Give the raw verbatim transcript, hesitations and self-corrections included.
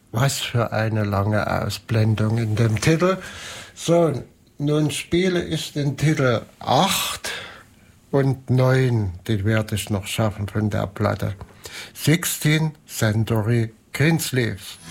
Was für eine lange Ausblendung in dem Titel. So, nun spiele ich den Titel acht und neun, den werde ich noch schaffen von der Platte. sechzehn Century Greensleeves.